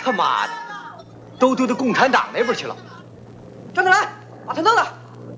他妈的，都丢到共产党那边去了。 站起来，把他弄了。